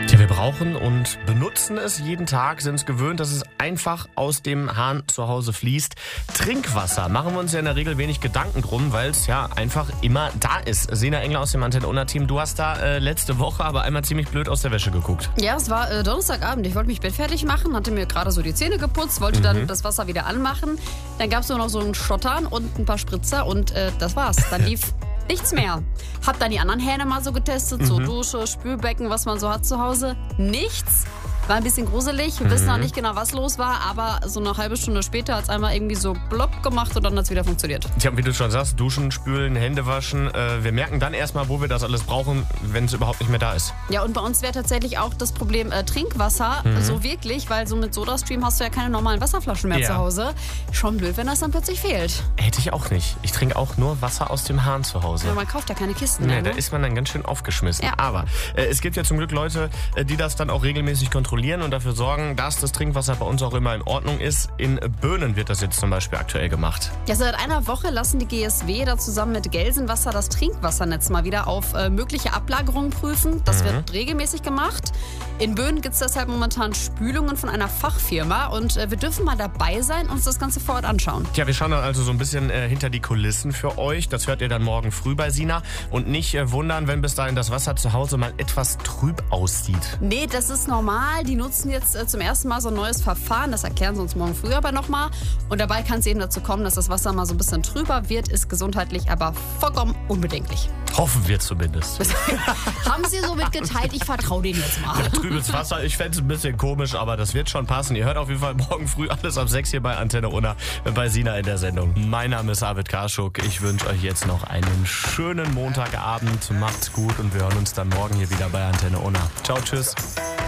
Ja, wir brauchen und benutzen es jeden Tag, sind es gewöhnt, dass es einfach aus dem Hahn zu Hause fließt. Trinkwasser machen wir uns ja in der Regel wenig Gedanken drum, weil es ja einfach immer da ist. Sina Engler aus dem Antenne Unna Team, du hast da letzte Woche aber einmal ziemlich blöd aus der Wäsche geguckt. Ja, es war Donnerstagabend. Ich wollte mich bettfertig machen, hatte mir gerade so die Zähne geputzt, wollte dann das Wasser wieder anmachen. Dann gab es nur noch so einen Schottern und ein paar Spritzer und das war's. Dann lief nichts mehr. Hab dann die anderen Hähne mal so getestet, so Dusche, Spülbecken, was man so hat zu Hause. Nichts. War ein bisschen gruselig. Wir wissen noch nicht genau, was los war, aber so eine halbe Stunde später hat es einmal irgendwie so plopp gemacht und dann hat es wieder funktioniert. Tja, wie du schon sagst, duschen, spülen, Hände waschen. Wir merken dann erstmal, wo wir das alles brauchen, wenn es überhaupt nicht mehr da ist. Ja, und bei uns wäre tatsächlich auch das Problem Trinkwasser, so wirklich, weil so mit SodaStream hast du ja keine normalen Wasserflaschen mehr zu Hause. Schon blöd, wenn das dann plötzlich fehlt. Hätte ich auch nicht. Ich trinke auch nur Wasser aus dem Hahn zu Hause. Ja, man kauft ja keine Kisten mehr. Da ist man dann ganz schön aufgeschmissen. Ja. Aber es gibt ja zum Glück Leute, die das dann auch regelmäßig kontrollieren und dafür sorgen, dass das Trinkwasser bei uns auch immer in Ordnung ist. In Böhnen wird das jetzt zum Beispiel aktuell gemacht. Ja, seit einer Woche lassen die GSW da zusammen mit Gelsenwasser das Trinkwassernetz mal wieder auf mögliche Ablagerungen prüfen. Das wird regelmäßig gemacht. In Böhnen gibt es deshalb momentan Spülungen von einer Fachfirma und wir dürfen mal dabei sein und uns das Ganze vor Ort anschauen. Tja, wir schauen dann also so ein bisschen hinter die Kulissen für euch. Das hört ihr dann morgen früh bei Sina. Und nicht wundern, wenn bis dahin das Wasser zu Hause mal etwas trüb aussieht. Nee, das ist normal. Die nutzen jetzt zum ersten Mal so ein neues Verfahren. Das erklären sie uns morgen früh aber nochmal. Und dabei kann es eben dazu kommen, dass das Wasser mal so ein bisschen trüber wird. Ist gesundheitlich aber vollkommen unbedenklich. Hoffen wir zumindest. Haben sie so mitgeteilt, ich vertraue denen jetzt mal. Ja, trübes Wasser, ich fände es ein bisschen komisch, aber das wird schon passen. Ihr hört auf jeden Fall morgen früh alles ab 6 hier bei Antenne Unna bei Sina in der Sendung. Mein Name ist Arvid Karschuk. Ich wünsche euch jetzt noch einen schönen Montagabend. Macht's gut und wir hören uns dann morgen hier wieder bei Antenne Unna. Ciao, tschüss.